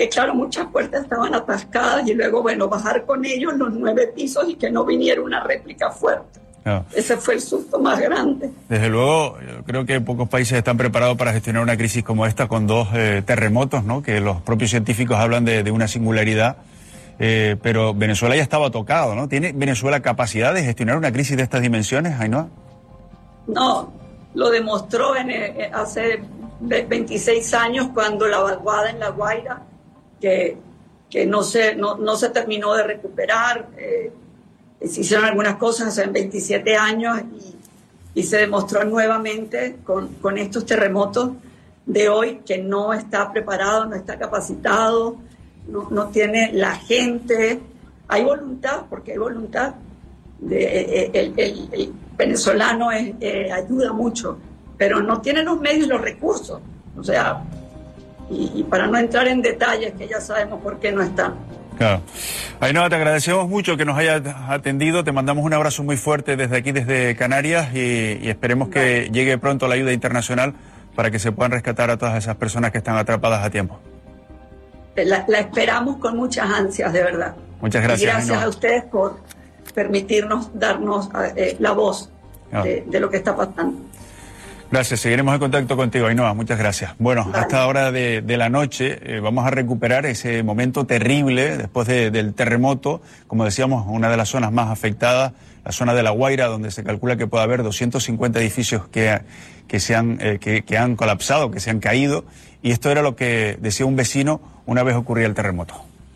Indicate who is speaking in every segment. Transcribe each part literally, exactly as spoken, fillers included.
Speaker 1: que claro, muchas puertas estaban atascadas y luego, bueno, bajar con ellos los nueve pisos y que no viniera una réplica fuerte. No. Ese fue el susto más grande.
Speaker 2: Desde luego, yo creo que pocos países están preparados para gestionar una crisis como esta con dos eh, terremotos, ¿no? Que los propios científicos hablan de, de una singularidad, eh, pero Venezuela ya estaba tocado, ¿no? ¿Tiene Venezuela capacidad de gestionar una crisis de estas dimensiones, Ainhoa?
Speaker 1: No, lo demostró en, eh, hace veintiséis años cuando la vaguada en La Guaira, que, que no, se, no, no se terminó de recuperar, eh, se hicieron algunas cosas en veintisiete años y, y se demostró nuevamente con, con estos terremotos de hoy que no está preparado, no está capacitado, no, no tiene la gente. Hay voluntad, porque hay voluntad. De, el, el, el venezolano es, eh, ayuda mucho, pero no tiene los medios y los recursos. O sea, y, y para no entrar en detalles que ya sabemos por qué no están.
Speaker 2: Claro. Ainhoa, te agradecemos mucho que nos hayas atendido, te mandamos un abrazo muy fuerte desde aquí, desde Canarias, y, y esperemos que llegue pronto la ayuda internacional para que se puedan rescatar a todas esas personas que están atrapadas a tiempo.
Speaker 1: La, la esperamos con muchas ansias, de verdad.
Speaker 2: Muchas gracias.
Speaker 1: Y gracias
Speaker 2: Ainhoa.
Speaker 1: a ustedes por permitirnos darnos eh, la voz
Speaker 2: no.
Speaker 1: de, de lo que está pasando.
Speaker 2: Gracias, seguiremos en contacto contigo, Ainhoa, muchas gracias. Bueno,
Speaker 1: Dale.
Speaker 2: hasta ahora de, de la noche eh, vamos a recuperar ese momento terrible después de, del terremoto, como decíamos, una de las zonas más afectadas, la zona de La Guaira, donde se calcula que puede haber doscientos cincuenta edificios que, que, se han, eh, que, que han colapsado, que se han caído, y esto era lo que decía un vecino una vez ocurría el terremoto.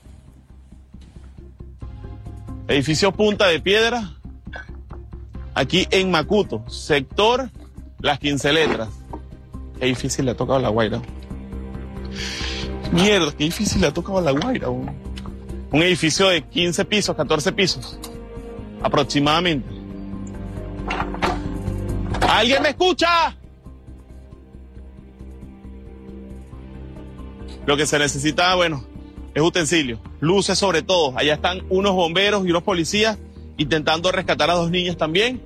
Speaker 3: Edificio Punta de Piedra, aquí en Macuto, sector Las quince Letras. Qué difícil le ha tocado a La Guaira. Mierda, qué difícil le ha tocado a La Guaira. Un, un edificio de quince pisos, catorce pisos, aproximadamente. ¿Alguien me escucha? Lo que se necesita, bueno, es utensilio, luces sobre todo. Allá están unos bomberos y unos policías intentando rescatar a dos niñas también.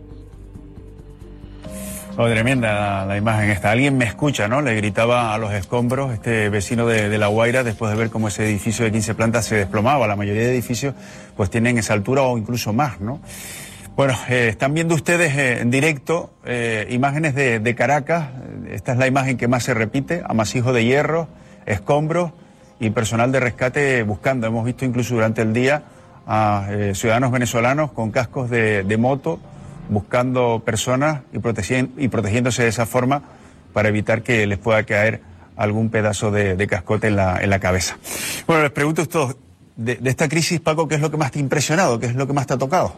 Speaker 2: Oh, tremenda la, la imagen esta. Alguien me escucha, ¿no? Le gritaba a los escombros este vecino de, de La Guaira después de ver cómo ese edificio de quince plantas se desplomaba. La mayoría de edificios pues tienen esa altura o incluso más, ¿no? Bueno, eh, están viendo ustedes eh, en directo eh, imágenes de, de Caracas. Esta es la imagen que más se repite: amasijo de hierro, escombros y personal de rescate buscando. Hemos visto incluso durante el día a eh, ciudadanos venezolanos con cascos de, de moto buscando personas y, protegi y protegiéndose de esa forma para evitar que les pueda caer algún pedazo de, de cascote en la, en la cabeza. Bueno, les pregunto esto, de, de esta crisis, Paco, ¿qué es lo que más te ha impresionado? ¿Qué es lo que más te ha tocado?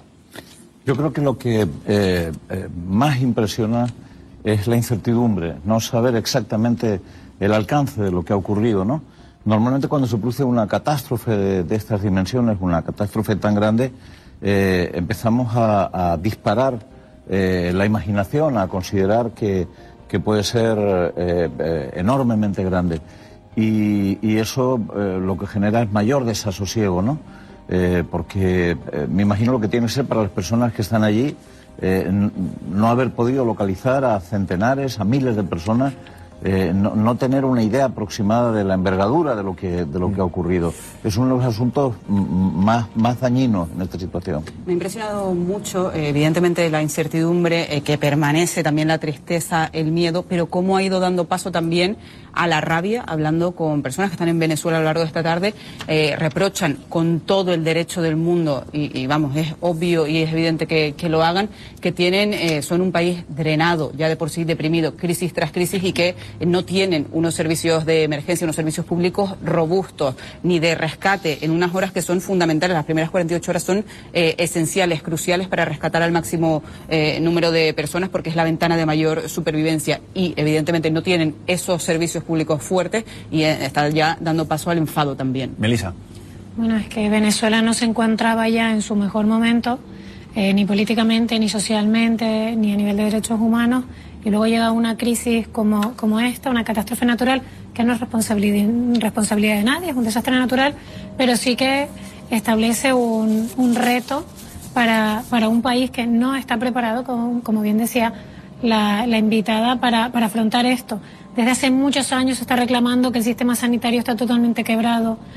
Speaker 4: Yo creo que lo que eh, eh, más impresiona es la incertidumbre, no saber exactamente el alcance de lo que ha ocurrido, ¿no? Normalmente cuando se produce una catástrofe de, de estas dimensiones, una catástrofe tan grande, Eh, empezamos a, a disparar eh, la imaginación, a considerar que, que puede ser eh, eh, enormemente grande. Y, y eso eh, lo que genera es mayor desasosiego, ¿no? Eh, porque eh, me imagino lo que tiene que ser para las personas que están allí eh, no haber podido localizar a centenares, a miles de personas, eh, no, no tener una idea aproximada de la envergadura de lo que, de lo que ha ocurrido. Es uno de los asuntos más, más dañinos en esta situación.
Speaker 5: Me ha impresionado mucho, eh, evidentemente, la incertidumbre, eh, que permanece, también la tristeza, el miedo, pero cómo ha ido dando paso también a la rabia, hablando con personas que están en Venezuela a lo largo de esta tarde, eh, reprochan con todo el derecho del mundo, y, y vamos, es obvio y es evidente que, que lo hagan, que tienen, eh, son un país drenado, ya de por sí deprimido, crisis tras crisis, y que no tienen unos servicios de emergencia, unos servicios públicos robustos, ni de rescate en unas horas que son fundamentales. Las primeras cuarenta y ocho horas son eh, esenciales, cruciales para rescatar al máximo eh, número de personas, porque es la ventana de mayor supervivencia, y evidentemente no tienen esos servicios públicos fuertes, y eh, está ya dando paso al enfado también.
Speaker 2: Melissa.
Speaker 6: Bueno, es que Venezuela no se encontraba ya en su mejor momento, eh, ni políticamente, ni socialmente, ni a nivel de derechos humanos, y luego llega una crisis como, como esta, una catástrofe natural, que no es responsabilidad, responsabilidad de nadie, es un desastre natural, pero sí que establece un, un reto para, para un país que no está preparado, como, como bien decía la, la invitada, para, para afrontar esto. Desde hace muchos años se está reclamando que el sistema sanitario está totalmente quebrado,